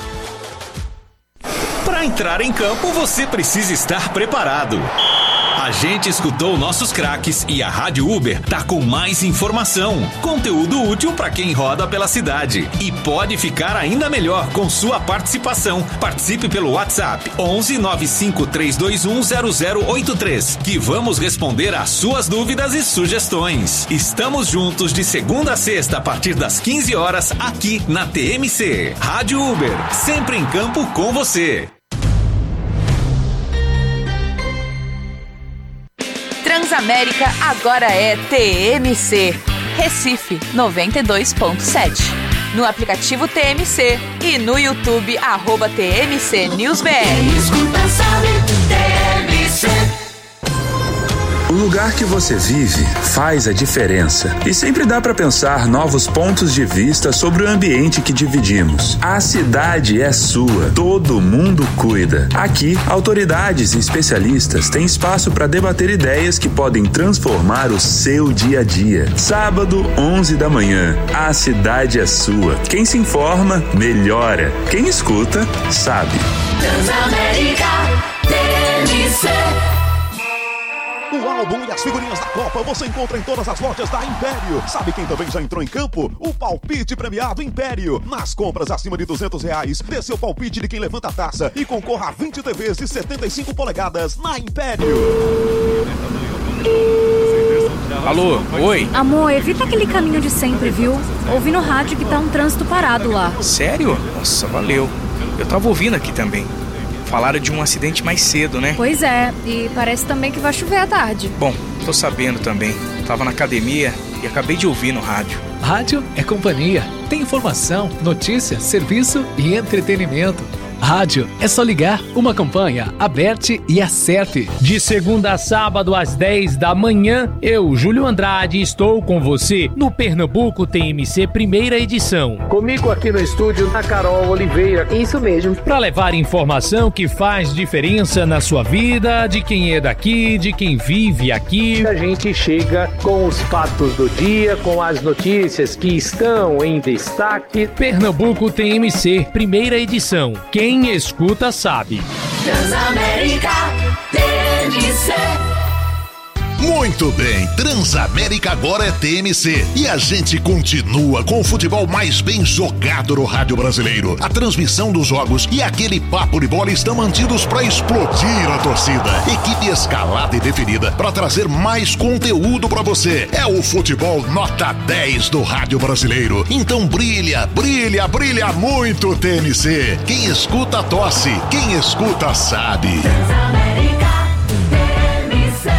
Para entrar em campo, você precisa estar preparado. A gente escutou nossos craques e a Rádio Uber tá com mais informação, conteúdo útil para quem roda pela cidade. E pode ficar ainda melhor com sua participação. Participe pelo WhatsApp onze nove cinco três dois um zero zero oito três, que vamos responder às suas dúvidas e sugestões. Estamos juntos de segunda a sexta a partir das quinze horas aqui na T M C. Rádio Uber, sempre em campo com você. Transamérica agora é T M C. Recife noventa e dois ponto sete. No aplicativo T M C e no YouTube, arroba T M C News B R. Escuta, sabe, T M C. O lugar que você vive faz a diferença. E sempre dá para pensar novos pontos de vista sobre o ambiente que dividimos. A cidade é sua, todo mundo cuida. Aqui, autoridades e especialistas têm espaço para debater ideias que podem transformar o seu dia a dia. Sábado, onze da manhã. A cidade é sua. Quem se informa, melhora. Quem escuta, sabe. Transamérica, T M C. O álbum e as figurinhas da Copa você encontra em todas as lojas da Império. Sabe quem também já entrou em campo? O palpite premiado Império. Nas compras acima de duzentos reais, dê seu palpite de quem levanta a taça e concorra a vinte T Vs de setenta e cinco polegadas na Império. Alô, oi. Amor, evita aquele caminho de sempre, viu? Ouvi no rádio que tá um trânsito parado lá. Sério? Nossa, valeu. Eu tava ouvindo aqui também. Falaram de um acidente mais cedo, né? Pois é, e parece também que vai chover à tarde. Bom, tô sabendo também. Tava na academia e acabei de ouvir no rádio. Rádio é companhia. Tem informação, notícia, serviço e entretenimento. Rádio é só ligar, uma campanha, aperte e acerte. De segunda a sábado às dez da manhã, eu, Júlio Andrade, estou com você no Pernambuco T M C primeira edição. Comigo aqui no estúdio, a Carol Oliveira. Isso mesmo. Para levar informação que faz diferença na sua vida, de quem é daqui, de quem vive aqui. A gente chega com os fatos do dia, com as notícias que estão em destaque. Pernambuco T M C primeira edição. Quem Quem escuta sabe. Transamérica T M C. Muito bem, Transamérica agora é T M C e a gente continua com o futebol mais bem jogado no rádio brasileiro. A transmissão dos jogos e aquele papo de bola estão mantidos para explodir a torcida. Equipe escalada e definida para trazer mais conteúdo para você. É o futebol nota dez do rádio brasileiro. Então brilha, brilha, brilha muito T M C. Quem escuta tosse, quem escuta sabe. Transamérica T M C.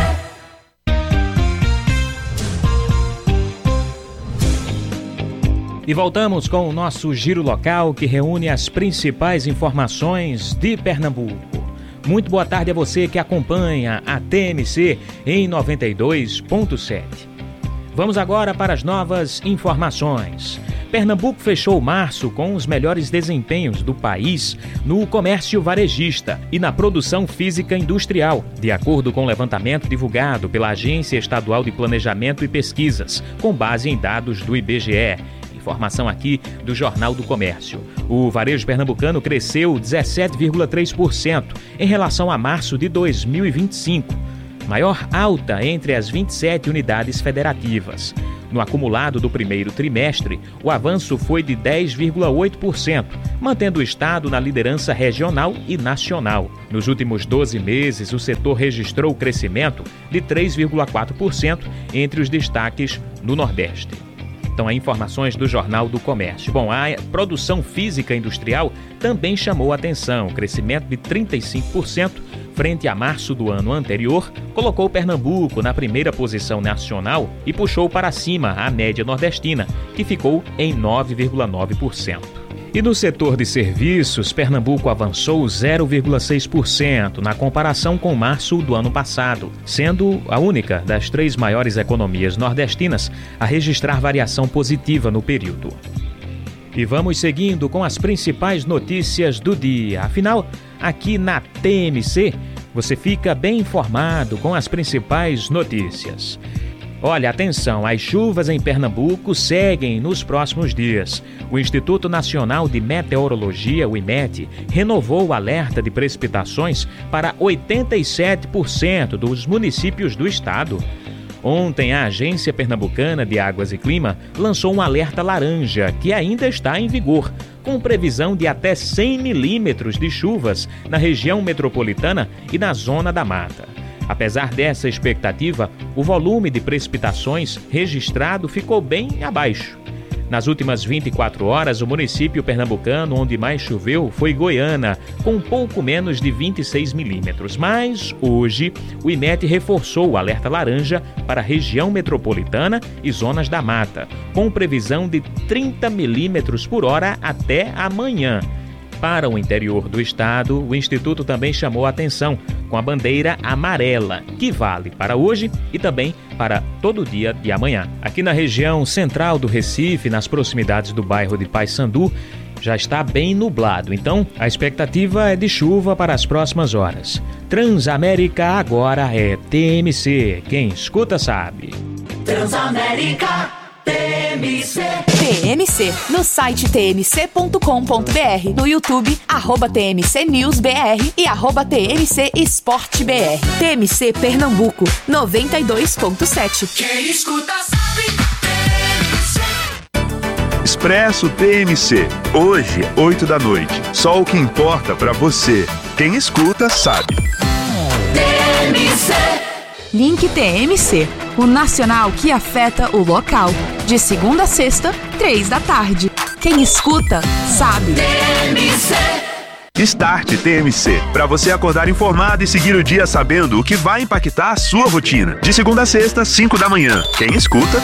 E voltamos com o nosso giro local que reúne as principais informações de Pernambuco. Muito boa tarde a você que acompanha a T M C em noventa e dois ponto sete. Vamos agora para as novas informações. Pernambuco fechou março com os melhores desempenhos do país no comércio varejista e na produção física industrial, de acordo com o levantamento divulgado pela Agência Estadual de Planejamento e Pesquisas, com base em dados do I B G E. Informação aqui do Jornal do Comércio. O varejo pernambucano cresceu dezessete vírgula três por cento em relação a março de dois mil e vinte e cinco, maior alta entre as vinte e sete unidades federativas. No acumulado do primeiro trimestre, o avanço foi de dez vírgula oito por cento, mantendo o estado na liderança regional e nacional. Nos últimos doze meses, o setor registrou crescimento de três vírgula quatro por cento entre os destaques no Nordeste. Então, as informações do Jornal do Comércio. Bom, a produção física industrial também chamou a atenção. O crescimento de trinta e cinco por cento frente a março do ano anterior colocou Pernambuco na primeira posição nacional e puxou para cima a média nordestina, que ficou em nove vírgula nove por cento. E no setor de serviços, Pernambuco avançou zero vírgula seis por cento na comparação com março do ano passado, sendo a única das três maiores economias nordestinas a registrar variação positiva no período. E vamos seguindo com as principais notícias do dia. Afinal, aqui na T M C, você fica bem informado com as principais notícias. Olha, atenção, as chuvas em Pernambuco seguem nos próximos dias. O Instituto Nacional de Meteorologia, o IMET, renovou o alerta de precipitações para oitenta e sete por cento dos municípios do estado. Ontem, a Agência Pernambucana de Águas e Clima lançou um alerta laranja, que ainda está em vigor, com previsão de até cem milímetros de chuvas na região metropolitana e na zona da mata. Apesar dessa expectativa, o volume de precipitações registrado ficou bem abaixo. Nas últimas vinte e quatro horas, o município pernambucano onde mais choveu foi Goiânia, com pouco menos de vinte e seis milímetros. Mas, hoje, o IMET reforçou o alerta laranja para a região metropolitana e zonas da mata, com previsão de trinta milímetros por hora até amanhã. Para o interior do estado, o Instituto também chamou a atenção com a bandeira amarela, que vale para hoje e também para todo o dia de amanhã. Aqui na região central do Recife, nas proximidades do bairro de Paissandu, já está bem nublado, então a expectativa é de chuva para as próximas horas. Transamérica agora é T M C, quem escuta sabe. Transamérica T M C. T M C, no site t m c ponto com ponto b r, no YouTube, arroba T M C News B R e arroba T M C Esporte B R. T M C Pernambuco, noventa e dois ponto sete. Quem escuta sabe. T M C. Expresso T M C, hoje, oito da noite. Só o que importa pra você. Quem escuta sabe. T M C. Link T M C, o nacional que afeta o local. De segunda a sexta, três da tarde. Quem escuta, sabe. T M C. Start T M C, para você acordar informado e seguir o dia sabendo o que vai impactar a sua rotina. De segunda a sexta, cinco da manhã. Quem escuta,